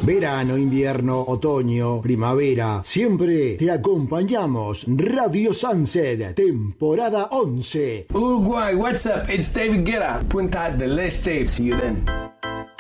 Verano, invierno, otoño, primavera, siempre te acompañamos. Radio Sunset, temporada 11. Uruguay, what's up? It's David Guetta. Punta del Este. See you then.